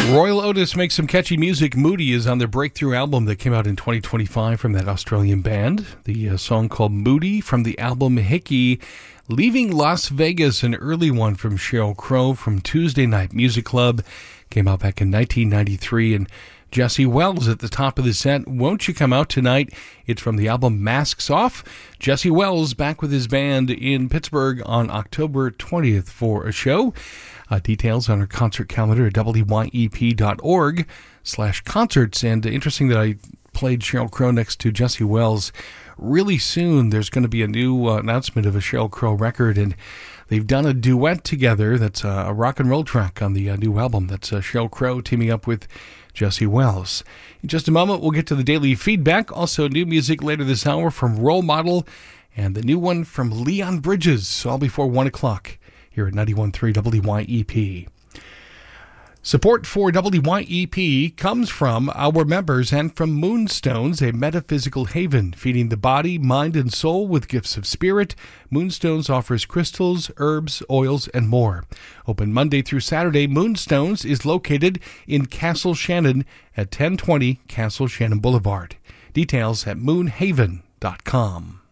Royal Otis makes some catchy music. Moody is on their breakthrough album that came out in 2025 from that Australian band. The song called Moody from the album Hickey. Leaving Las Vegas, an early one from Sheryl Crow from Tuesday Night Music Club. Came out back in 1993. And Jesse Wells at the top of the set. Won't You Come Out Tonight? It's from the album Masks Off. Jesse Wells back with his band in Pittsburgh on October 20th for a show. Details on our concert calendar at wyep.org/concerts. And interesting that I played Sheryl Crow next to Jesse Wells. Really soon there's going to be a new announcement of a Sheryl Crow record, and they've done a duet together that's a rock and roll track on the new album. That's Sheryl Crow teaming up with Jesse Wells. In just a moment, we'll get to the daily feedback. Also, new music later this hour from Role Model and the new one from Leon Bridges, all before 1 o'clock here at 91.3 WYEP. Support for WYEP comes from our members and from Moonstones, a metaphysical haven, feeding the body, mind, and soul with gifts of spirit. Moonstones offers crystals, herbs, oils, and more. Open Monday through Saturday, Moonstones is located in Castle Shannon at 1020 Castle Shannon Boulevard. Details at moonhaven.com.